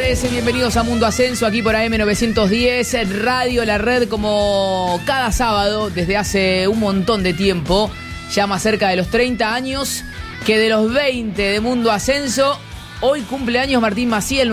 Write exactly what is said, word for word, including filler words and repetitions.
tardes, bienvenidos a Mundo Ascenso aquí por A M novecientos diez Radio La Red, como cada sábado desde hace un montón de tiempo, ya más cerca de los treinta años que de los veinte de Mundo Ascenso. Hoy cumpleaños Martín Maciel,